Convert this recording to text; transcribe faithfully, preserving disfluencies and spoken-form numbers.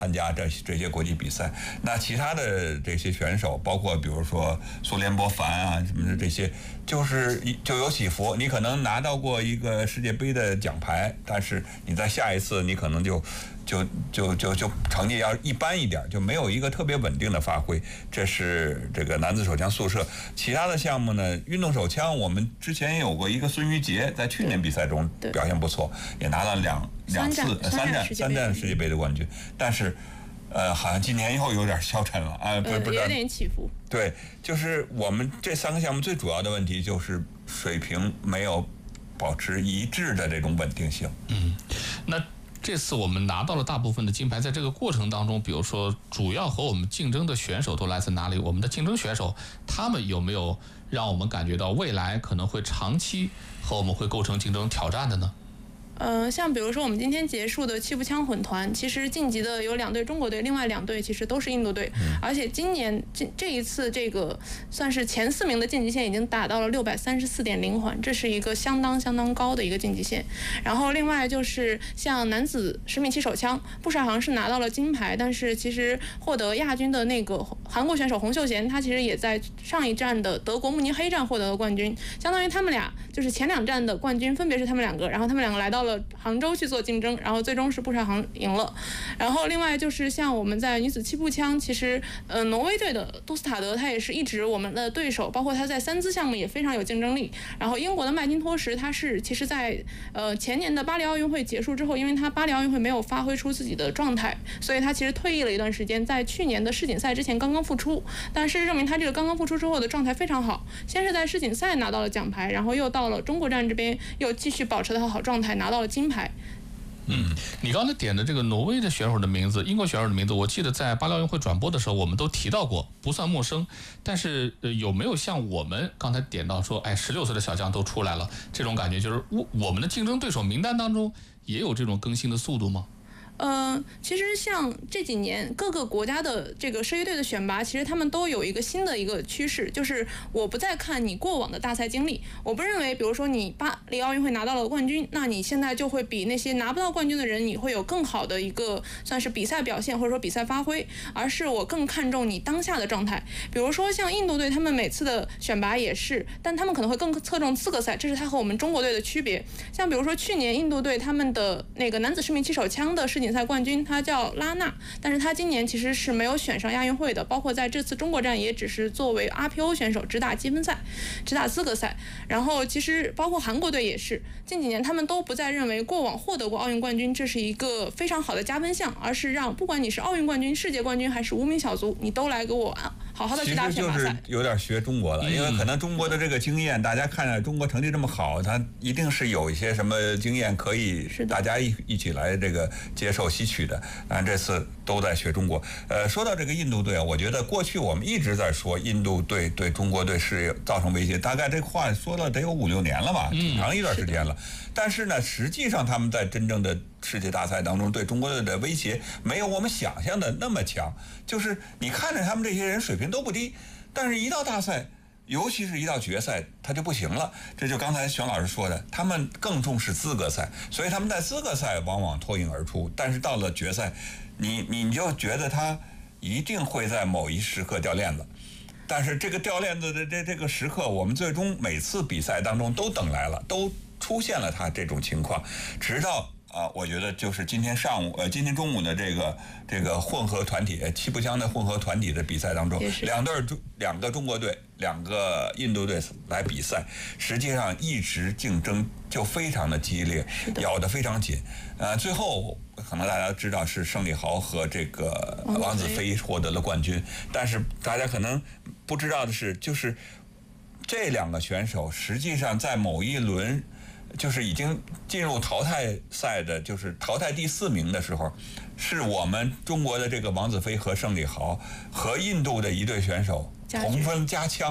参加这这些国际比赛。那其他的这些选手，包括比如说苏联博凡啊什么的这些，就是就有起伏。你可能拿到过一个世界杯的奖牌，但是你在下一次你可能就就就就就成绩要一般一点，就没有一个特别稳定的发挥。这是这个男子手枪速射。其他的项目呢，运动手枪我们之前也有过一个孙玉洁，在去年比赛中表现不错，也拿了两两次三战三战世界杯的冠军，但是。呃，好像今年又有点消沉了啊，不不， 有点起伏。 对，就是我们这三个项目最主要的问题就是水平没有保持一致的这种稳定性。 嗯，那这次我们拿到了大部分的金牌，在这个过程当中，比如说主要和我们竞争的选手都来自哪里？我们的竞争选手他们有没有让我们感觉到未来可能会长期和我们会构成竞争挑战的呢？ 呃，像比如说我们今天结束的气步枪混团，其实晋级的有两队中国队，另外两队其实都是印度队， 嗯、 而且今年这这一次这个算是前四名的晋级线已经达到了六百三十四点零环，这是一个相当相当高的一个晋级线。然后另外就是像男子十米气手枪，布什航是拿到了金牌，但是其实获得亚军的那个韩国选手洪秀贤，他其实也在上一站的德国慕尼黑站获得了冠军，相当于他们俩就是前两站的冠军分别是他们两个，然后他们两个来到了杭州去做竞争，然后最终是布什航赢了。然后另外就是像我们在女子气步枪，其实呃挪威队的杜斯塔德他也是一直我们的对手，包括他在三姿项目也非常有竞争力。然后英国的麦金托什他是其实在呃前年的巴黎奥运会结束之后，因为他巴黎奥运会没有发挥出自己的状态，所以他其实退役了一段时间，在去年的世锦赛之前刚刚复出，但事实证明他这个刚刚复出之后的状态非常好，先是在世锦赛拿到了奖牌，然后又到了中国站这边又继续保持了好状态，拿到了金牌。 嗯，你刚才点的这个挪威的选手的名字，英国选手的名字，我记得在巴黎奥运会转播的时候我们都提到过，不算陌生。但是、呃、有没有像我们刚才点到说，哎，十六岁的小将都出来了，这种感觉就是我我们的竞争对手名单当中也有这种更新的速度吗？ 呃，其实像这几年各个国家的这个射击队的选拔，其实他们都有一个新的一个趋势，就是我不再看你过往的大赛经历，我不认为，比如说你巴黎奥运会拿到了冠军，那你现在就会比那些拿不到冠军的人，你会有更好的一个算是比赛表现或者说比赛发挥，而是我更看重你当下的状态。比如说像印度队，他们每次的选拔也是，但他们可能会更侧重资格赛，这是他和我们中国队的区别。像比如说去年印度队他们的那个男子十米气手枪的世锦赛冠军他叫拉纳，但是他今年其实是没有选上亚运会的，包括在这次中国站也只是作为 R P O 选手只打积分赛，只打资格赛。然后其实包括韩国队也是，近几年他们都不再认为过往获得过奥运冠军这是一个非常好的加分项，而是让不管你是奥运冠军、世界冠军还是无名小卒，你都来给我好好的去打选拔赛。 其实就是有点学中国了，因为可能中国的这个经验，大家看着中国成绩这么好，他一定是有一些什么经验可以大家一一起来这个接受吸取的。但这次都在学中国。呃，说到这个印度队啊，我觉得过去我们一直在说印度队对中国队是造成威胁，大概这话说了得有五六年了吧，挺长一段时间了。但是呢，实际上他们在真正的世界大赛当中对中国队的威胁没有我们想象的那么强。就是你看着他们这些人水平都不低，但是一到大赛，尤其是一到决赛，他就不行了。这就刚才熊老师说的，他们更重视资格赛，所以他们在资格赛往往脱颖而出。但是到了决赛，你你就觉得他一定会在某一时刻掉链子。但是这个掉链子的这这个时刻，我们最终每次比赛当中都等来了，都出现了他这种情况，直到。啊，我觉得就是今天上午，呃，今天中午的这个这个混合团体气步枪的混合团体的比赛当中，两队中两个中国队，两个印度队来比赛，实际上一直竞争就非常的激烈，咬得非常紧。呃，最后可能大家知道是胜利豪和这个王子飞获得了冠军，但是大家可能不知道的是，就是这两个选手实际上在某一轮。就是已经进入淘汰赛的，就是淘汰第四名的时候，是我们中国的这个王子飞和胜利豪和印度的一队选手同分加枪。